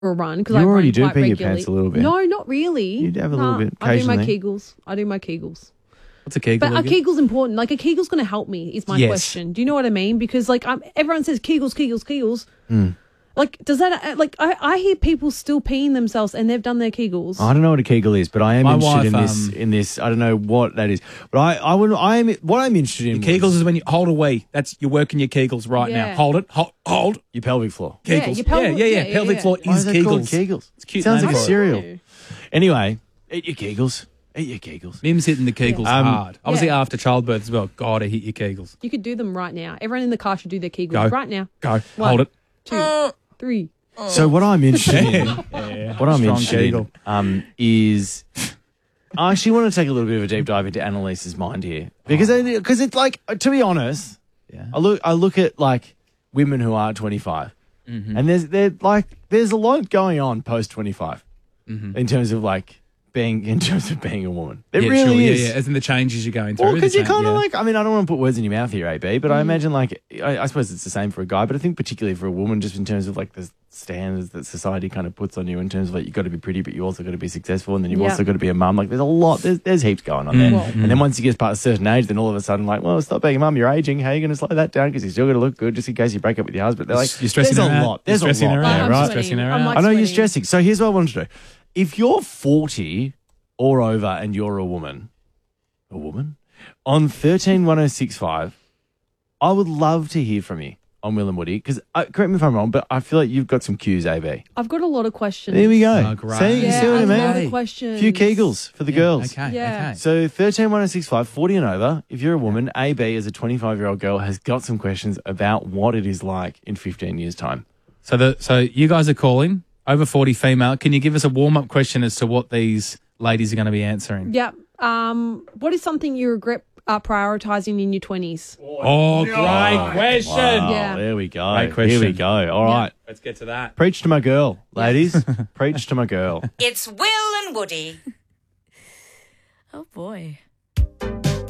a run because You I already run do quite pee your regularly. pants a little bit. No, not really. You have a little bit I do my occasionally. Kegels. What's a Kegel? But a again? Kegel's important. Like a Kegel's going to help me is my Yes. question. Do you know what I mean? Because like everyone says Kegels. Mm. Like does that like I hear people still peeing themselves and they've done their Kegels. I don't know what a Kegel is, but I am My interested wife, in this. I don't know what that is, but what I'm interested in. Kegels is when you hold a wee. You're working your Kegels right Yeah. now. Hold it. Hold. your pelvic floor. Yeah, Kegels. your pelvic- yeah. yeah, Pelvic yeah. floor Why is is that called Kegels. Kegels? It's a cute. Sounds name like a for it. cereal. No. Anyway, eat your Kegels. Eat your Kegels. Mim's hitting the Kegels hard. Obviously Yeah. after childbirth as well. Gotta hit your Kegels. You could do them right now. Everyone in the car should do their Kegels Go. right now. Go. One. Hold it. 2, 3. So what I'm interested in, Yeah. what I'm Strong interested Kegel. in, is I actually want to take a little bit of a deep dive into Annalise's mind here because it's like, to be honest, Yeah. I look at like women who are 25, and there's a lot going on post 25 in terms of being a woman. It really sure. is. Yeah. As in the changes you're going through. Well, because the you kind of change- I mean, I don't want to put words in your mouth here, AB, but I imagine I suppose it's the same for a guy, but I think particularly for a woman, just in terms of the standards that society kind of puts on you in terms of you've got to be pretty, but you also got to be successful, and then you've also got to be a mum. There's a lot, there's heaps going on there. And then once you get past a certain age, then all of a sudden, well, stop being a mum, you're aging. How are you going to slow that down? Because you still got to look good just in case you break up with your husband. They're like, You're stressing there's her a out. lot. There's a You're stressing lot her there, out. right? Stressing her I'm out. like I know you're sweating. stressing. So here's what I want to do. If you're 40 or over and you're a woman, on 131065, I would love to hear from you on Will and Woody, because correct me if I'm wrong, but I feel like you've got some cues, AB. I've got a lot of questions. There we go. Oh, great. See, you Yeah, see what I a mean? lot Hey. of questions. A few Kegels for the girls. Okay. Yeah. Okay. So 131065, 40 and over, if you're a woman, AB as a 25-year-old girl has got some questions about what it is like in 15 years' time. So you guys are calling over 40 female. Can you give us a warm up question as to what these ladies are going to be answering? Yeah. What is something you regret prioritizing in your 20s? Oh, great question. Wow, Yeah. there we go. Great question. Here we go. All right. Let's get to that. Preach to my girl, ladies. Preach to my girl. It's Will and Woody. Oh boy.